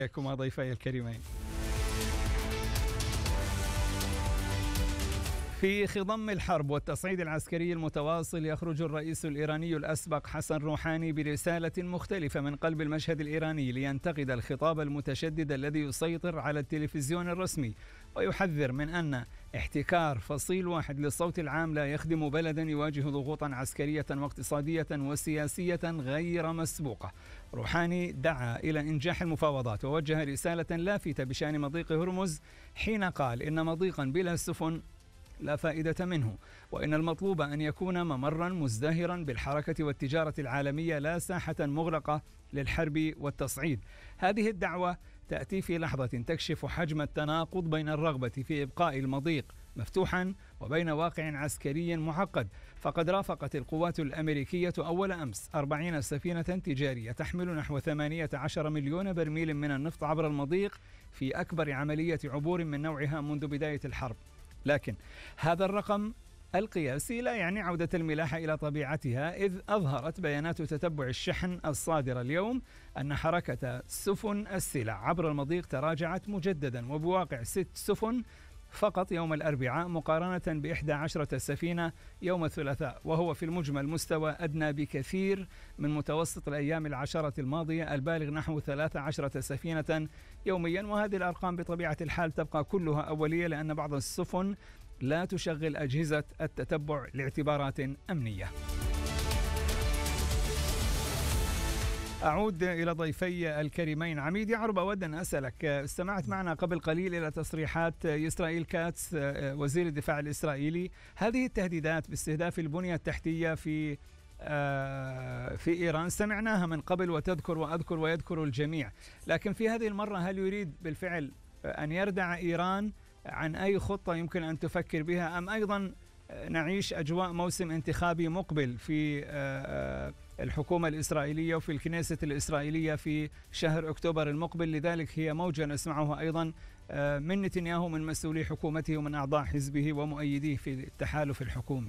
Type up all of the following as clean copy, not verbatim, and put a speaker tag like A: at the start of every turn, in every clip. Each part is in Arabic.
A: عليكم ضيفي الكريمين. في خضم الحرب والتصعيد العسكري المتواصل يخرج الرئيس الإيراني الأسبق حسن روحاني برسالة مختلفة من قلب المشهد الإيراني لينتقد الخطاب المتشدد الذي يسيطر على التلفزيون الرسمي، ويحذر من أن احتكار فصيل واحد للصوت العام لا يخدم بلدا يواجه ضغوطا عسكرية واقتصادية وسياسية غير مسبوقة. روحاني دعا إلى إنجاح المفاوضات ووجه رسالة لافتة بشأن مضيق هرمز حين قال إن مضيقا بلا سفن لا فائدة منه، وإن المطلوب أن يكون ممرا مزدهرا بالحركة والتجارة العالمية لا ساحة مغلقة للحرب والتصعيد. هذه الدعوة تأتي في لحظة تكشف حجم التناقض بين الرغبة في إبقاء المضيق مفتوحا وبين واقع عسكري معقد. فقد رافقت القوات الأمريكية أول أمس 40 سفينة تجارية تحمل نحو 18 مليون برميل من النفط عبر المضيق في أكبر عملية عبور من نوعها منذ بداية الحرب. لكن هذا الرقم القياسي لا يعني عودة الملاحة إلى طبيعتها، إذ أظهرت بيانات تتبع الشحن الصادرة اليوم أن حركة سفن السلع عبر المضيق تراجعت مجددا، وبواقع 6 سفن فقط يوم الأربعاء مقارنة ب11 سفينة يوم الثلاثاء، وهو في المجمل مستوى أدنى بكثير من متوسط الأيام العشرة الماضية البالغ نحو 13 سفينة يوميا. وهذه الأرقام بطبيعة الحال تبقى كلها أولية، لأن بعض السفن لا تشغل أجهزة التتبع لاعتبارات أمنية. أعود إلى ضيفي الكريمين. عميد يعرب، أود أن أسألك، استمعت معنا قبل قليل إلى تصريحات إسرائيل كاتس وزير الدفاع الإسرائيلي. هذه التهديدات باستهداف البنية التحتية في إيران سمعناها من قبل، وتذكر وأذكر ويذكر الجميع، لكن في هذه المرة هل يريد بالفعل أن يردع إيران عن أي خطة يمكن أن تفكر بها، أم أيضا نعيش أجواء موسم انتخابي مقبل في الحكومة الإسرائيلية وفي الكنيسة الإسرائيلية في شهر أكتوبر المقبل؟ لذلك هي موجة نسمعها أيضا من نتنياهو، من مسؤولي حكومته ومن أعضاء حزبه ومؤيديه في التحالف الحكومي.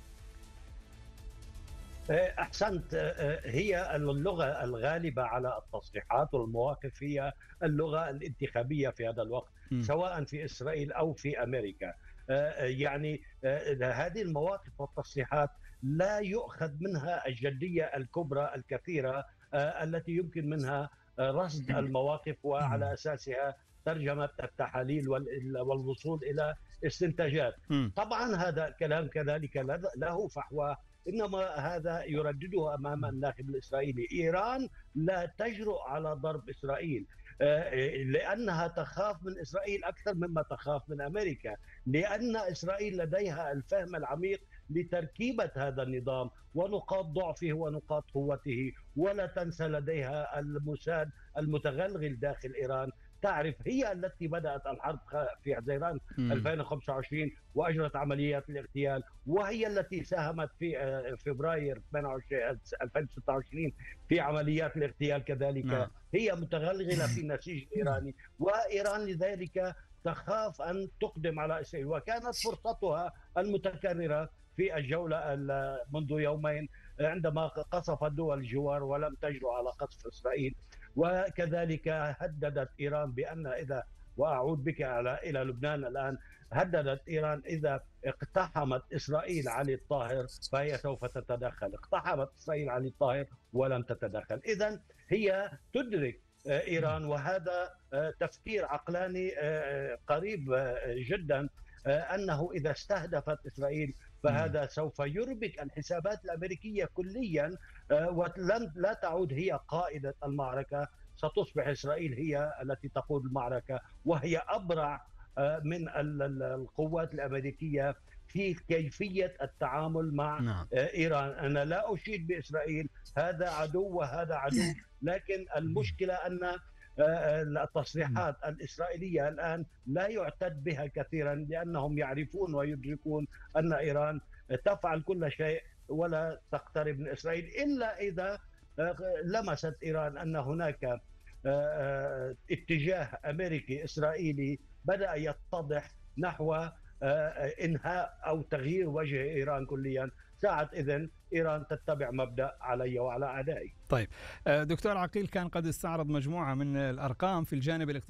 B: أحسنت. هي اللغة الغالبة على التصريحات والمواقف هي اللغة الانتخابية في هذا الوقت، سواء في إسرائيل أو في أمريكا. يعني هذه المواقف والتصريحات لا يؤخذ منها الجدية الكبرى الكثيرة التي يمكن منها رصد المواقف وعلى أساسها ترجمة التحاليل والوصول إلى استنتاجات. طبعا هذا الكلام كذلك له فحوى، إنما هذا يردده أمام الناخب الإسرائيلي. إيران لا تجرؤ على ضرب إسرائيل لأنها تخاف من إسرائيل أكثر مما تخاف من أمريكا، لأن إسرائيل لديها الفهم العميق لتركيبة هذا النظام ونقاط ضعفه ونقاط قوته. ولا تنسى لديها الموساد المتغلغل داخل إيران. تعرف هي التي بدأت الحرب في حزيران 2025 وأجرت عمليات الاغتيال، وهي التي ساهمت في فبراير 2026 في عمليات الاغتيال كذلك. هي متغلغلة في النسيج الإيراني، وإيران لذلك تخاف أن تقدم على إسرائيل. وكانت فرصتها المتكررة في الجولة منذ يومين عندما قصفت دول الجوار ولم تجرؤ على قصف إسرائيل. وكذلك هددت إيران بأن إذا، وأعود بك إلى لبنان الآن، هددت إيران إذا اقتحمت إسرائيل علي الطاهر فهي سوف تتدخل. اقتحمت إسرائيل علي الطاهر ولم تتدخل. إذن هي تدرك إيران، وهذا تفكير عقلاني قريب جدا، أنه إذا استهدفت إسرائيل فهذا سوف يربك الحسابات الأمريكية كليا، لا تعود هي قائدة المعركة، ستصبح إسرائيل هي التي تقود المعركة، وهي أبرع من القوات الأمريكية في كيفية التعامل مع إيران. أنا لا أشيد بإسرائيل، هذا عدو وهذا عدو، لكن المشكلة أن التصريحات الإسرائيلية الآن لا يعتد بها كثيرا، لأنهم يعرفون ويدركون أن إيران تفعل كل شيء ولا تقترب من إسرائيل إلا إذا لمست إيران أن هناك اتجاه أمريكي إسرائيلي بدأ يتضح نحو إنهاء أو تغيير وجه إيران كليا. ساعة إذن إيران تتبع مبدأ علي وعلى أعدائي.
A: طيب دكتور عقيل كان قد استعرض مجموعة من الأرقام في الجانب الاقتصادي